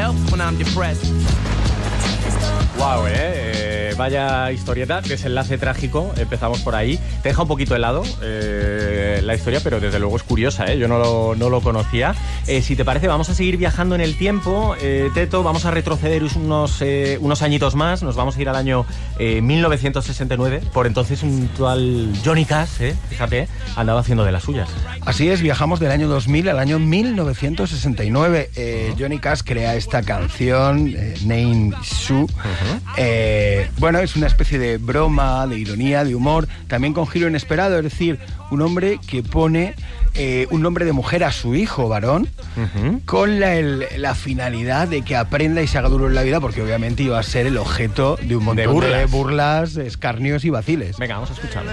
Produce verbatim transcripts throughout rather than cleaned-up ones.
Wow, eh, eh, vaya historieta, desenlace trágico, empezamos por ahí. Te deja un poquito helado eh, la historia, pero desde luego es curiosa, eh, yo no lo, no lo conocía. Eh, si te parece, vamos a seguir viajando en el tiempo, eh, Teto, vamos a retroceder unos, eh, unos añitos más, nos vamos a ir al año eh, mil novecientos sesenta y nueve, por entonces un tal Johnny Cash, eh, fíjate, andaba haciendo de las suyas. Así es, viajamos del año dos mil al año mil novecientos sesenta y nueve. Eh, Johnny Cash crea esta canción, eh, Name Sue. Uh-huh. eh, bueno, es una especie de broma, de ironía, de humor, también con giro inesperado, es decir, un hombre que pone eh, un nombre de mujer a su hijo varón, uh-huh, con la, el, la finalidad de que aprenda y se haga duro en la vida, porque obviamente iba a ser el objeto de un montón de burlas, de burlas escarnios y vaciles. Venga, vamos a escucharlo.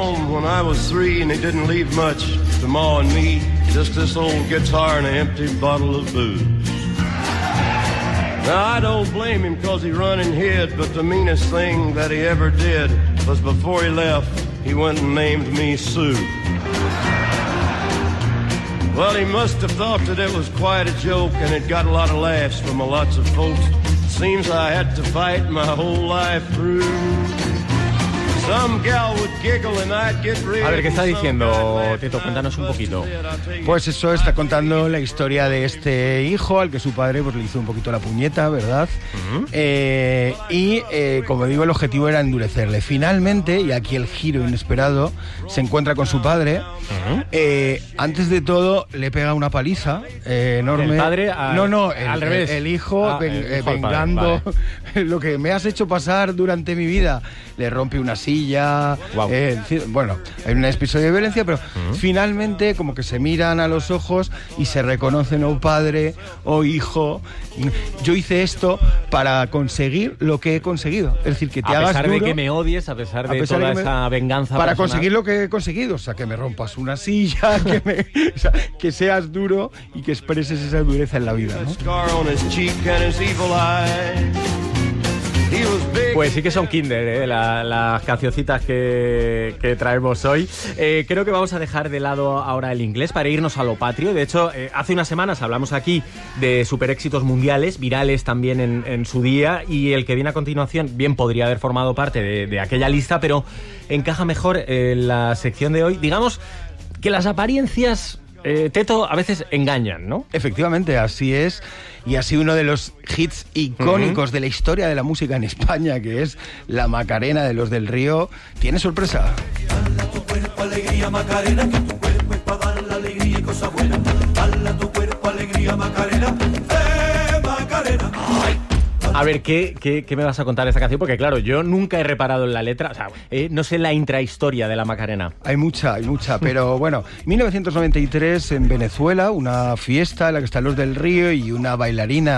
Now, I don't blame him cause he run and hid, but the meanest thing that he ever did was before he left, he went and named me Sue. Well, he must have thought that it was quite a joke, and it got a lot of laughs from a lots of folks. Seems I had to fight my whole life through. A ver, ¿qué está diciendo, Teto? Cuéntanos un poquito. Pues eso, está contando la historia de este hijo al que su padre pues le hizo un poquito la puñeta, ¿verdad? Uh-huh. Eh, y, eh, como digo, el objetivo era endurecerle. Finalmente, y aquí el giro inesperado, se encuentra con su padre. Uh-huh. Eh, antes de todo, le pega una paliza eh, enorme. ¿El padre? Al, no, no, el, al revés. El, el hijo, ah, ven, el hijo vengando vale. lo que me has hecho pasar durante mi vida. Le rompe una silla. Wow. Eh, bueno, hay un episodio de violencia, pero uh-huh, finalmente como que se miran a los ojos y se reconocen, oh padre, oh hijo, yo hice esto para conseguir lo que he conseguido. Es decir, que te hagas duro. A pesar de que me odies, a pesar de a pesar toda de esa me... venganza para personal. Conseguir lo que he conseguido, o sea, que me rompas una silla, que, me... o sea, que seas duro y que expreses esa dureza en la vida, ¿no? Pues sí que son Kinder, ¿eh? la, las cancioncitas que, que traemos hoy. Eh, creo que vamos a dejar de lado ahora el inglés para irnos a lo patrio. De hecho, eh, hace unas semanas hablamos aquí de super éxitos mundiales, virales también en, en su día, y el que viene a continuación bien podría haber formado parte de, de aquella lista, pero encaja mejor en la sección de hoy. Digamos que las apariencias... Eh, Teto, a veces engañan, ¿no? Efectivamente, así es. Y así uno de los hits icónicos uh-huh, de la historia de la música en España, que es la Macarena de Los del Río, tiene sorpresa. Dale a tu cuerpo alegría, Macarena, que tu cuerpo es para dar la alegría y cosa buena. Dale a tu cuerpo alegría, Macarena, eh, Macarena. Ay. A ver, ¿qué, qué, ¿qué me vas a contar de esta canción? Porque claro, yo nunca he reparado en la letra, o sea, eh, no sé la intrahistoria de la Macarena. Hay mucha, hay mucha, pero bueno, mil novecientos noventa y tres en Venezuela, una fiesta en la que están Los del Río y una bailarina